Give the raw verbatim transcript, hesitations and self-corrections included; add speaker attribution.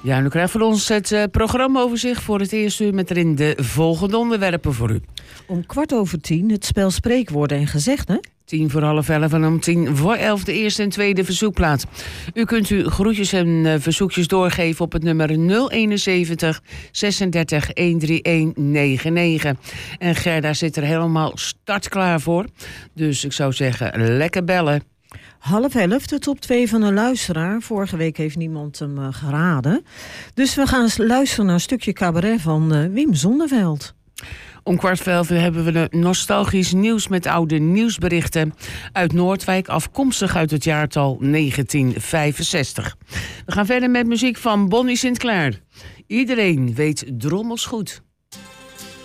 Speaker 1: Ja, nu krijgt van ons het uh, programmaoverzicht voor het eerste uur met erin de volgende onderwerpen voor u.
Speaker 2: Om kwart over tien het spel spreekwoorden en gezegden.
Speaker 1: Tien voor half elf en om tien voor elf de eerste en tweede verzoekplaat. U kunt uw groetjes en uh, verzoekjes doorgeven op het nummer nul eenenzeventig zesendertig honderdeenennegentig negenennegentig. En Gerda zit er helemaal startklaar voor. Dus ik zou zeggen, lekker bellen.
Speaker 2: Half elf, de top twee van een luisteraar. Vorige week heeft niemand hem uh, geraden. Dus we gaan luisteren naar een stukje cabaret van uh, Wim Zonneveld.
Speaker 1: Om kwart voor elf hebben we een nostalgisch nieuws met oude nieuwsberichten uit Noordwijk, afkomstig uit het jaartal negentien vijfenzestig. We gaan verder met muziek van Bonnie Sinclair. Iedereen weet drommels goed.